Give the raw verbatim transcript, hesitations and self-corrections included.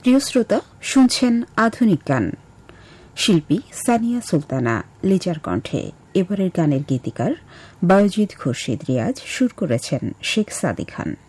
প্রিয় শ্রোতা, শুনছেন আধুনিক গান। শিল্পী সানিয়া সুলতানা লিজার কণ্ঠে এবারের গানের গীতিকার বায়জিদ খুরশিদ রিয়াজ, সুর করেছেন শেখ সাদি খান।